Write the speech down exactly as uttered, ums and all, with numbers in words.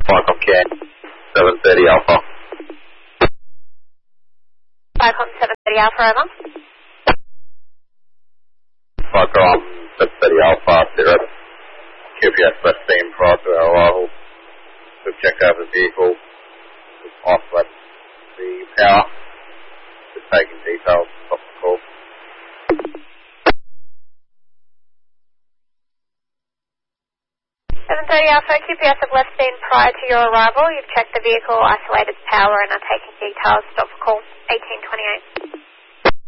Falcon Cat, seven thirty Alpha. Falcon seven thirty Alpha, over. Falcon seven thirty Alpha, zero. Q P S left beam prior to our arrival. We've checked over the vehicle. We've isolated the power. We've taken details. Stop the call. seven thirty Alpha, Q P S have left beam prior to your arrival. You've checked the vehicle, isolated power, and are taking details. Stop for call eighteen twenty-eight.